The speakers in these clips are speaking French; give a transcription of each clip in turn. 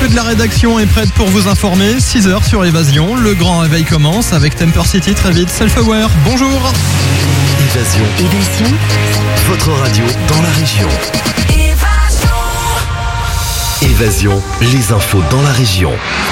L'équipe de la rédaction est prête pour vous informer. 6h sur Évasion. Le grand réveil commence avec Temper City très vite. Self-Aware, bonjour. Évasion. Votre radio dans la région. Évasion, les infos dans la région.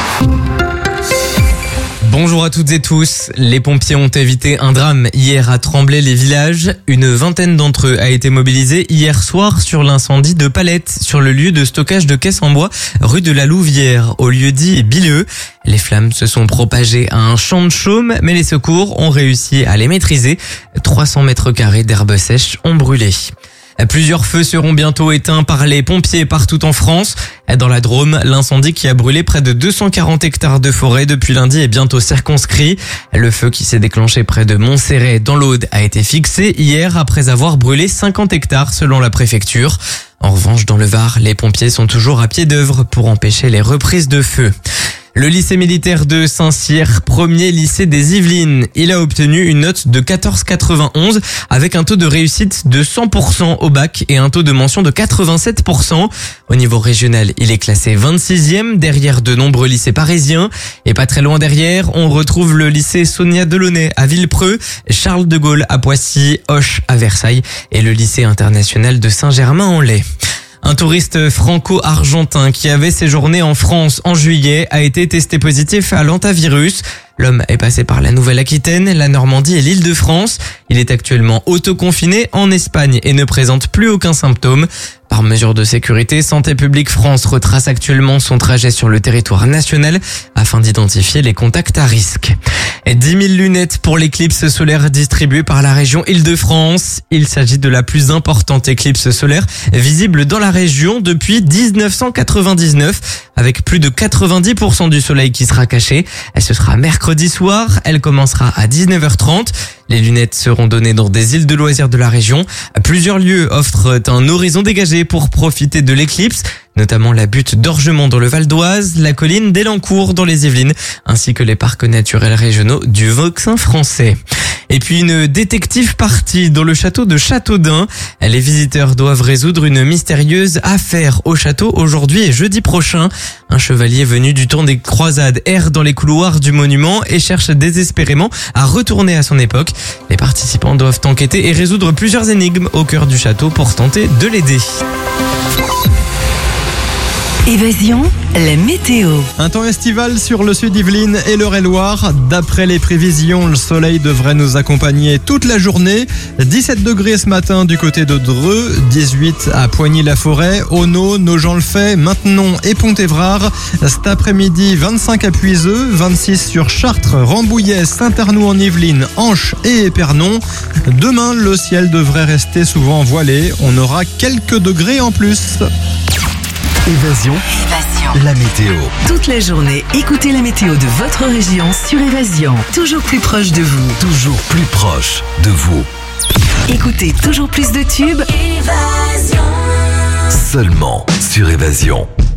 Bonjour à toutes et tous. Les pompiers ont évité un drame hier à Tremblay-les-Villages. Une vingtaine d'entre eux a été mobilisée hier soir sur l'incendie de Palette, sur le lieu de stockage de caisses en bois, rue de la Louvière, au lieu-dit Billeux. Les flammes se sont propagées à un champ de chaume, mais les secours ont réussi à les maîtriser. 300 mètres carrés d'herbes sèches ont brûlé. Plusieurs feux seront bientôt éteints par les pompiers partout en France. Dans la Drôme, l'incendie qui a brûlé près de 240 hectares de forêt depuis lundi est bientôt circonscrit. Le feu qui s'est déclenché près de Montserrat dans l'Aude a été fixé hier après avoir brûlé 50 hectares selon la préfecture. En revanche, dans le Var, les pompiers sont toujours à pied d'œuvre pour empêcher les reprises de feu. Le lycée militaire de Saint-Cyr, premier lycée des Yvelines, il a obtenu une note de 14,91 avec un taux de réussite de 100% au bac et un taux de mention de 87%. Au niveau régional, il est classé 26e derrière de nombreux lycées parisiens. Et pas très loin derrière, on retrouve le lycée Sonia Delaunay à Villepreux, Charles de Gaulle à Poissy, Auch à Versailles et le lycée international de Saint-Germain-en-Laye. Un touriste franco-argentin qui avait séjourné en France en juillet a été testé positif à l'hantavirus. L'homme est passé par la Nouvelle-Aquitaine, la Normandie et l'Île-de-France. Il est actuellement autoconfiné en Espagne et ne présente plus aucun symptôme. Par mesure de sécurité, Santé publique France retrace actuellement son trajet sur le territoire national afin d'identifier les contacts à risque. 10 000 lunettes pour l'éclipse solaire distribuée par la région Île-de-France. Il s'agit de la plus importante éclipse solaire visible dans la région depuis 1999, avec plus de 90% du soleil qui sera caché. Ce sera mercredi soir, elle commencera à 19h30. Les lunettes seront données dans des îles de loisirs de la région. Plusieurs lieux offrent un horizon dégagé pour profiter de l'éclipse, notamment la butte d'Orgemont dans le Val d'Oise, la colline d'Elancourt dans les Yvelines, ainsi que les parcs naturels régionaux du Vauxhall français. Et puis une détective partie dans le château de Châteaudun. Les visiteurs doivent résoudre une mystérieuse affaire au château aujourd'hui et jeudi prochain. Un chevalier venu du temps des croisades erre dans les couloirs du monument et cherche désespérément à retourner à son époque. Les participants doivent enquêter et résoudre plusieurs énigmes au cœur du château pour tenter de l'aider. Évasion, la météo. Un temps estival sur le sud Yvelines et l'Eure-et-Loire. D'après les prévisions, le soleil devrait nous accompagner toute la journée. 17 degrés ce matin du côté de Dreux, 18 à Poigny-la-Forêt, Auneau, Nogent-le-Fait, Maintenon et Pont-Évrard. Cet après-midi, 25 à Puiseux, 26 sur Chartres, Rambouillet, Saint-Arnoux en Yvelines, Anche et Épernon. Demain, le ciel devrait rester souvent voilé. On aura quelques degrés en plus. Évasion, la météo. Toute la journée, écoutez la météo de votre région sur Évasion. Toujours plus proche de vous. Toujours plus proche de vous. Écoutez toujours plus de tubes. Seulement sur Évasion.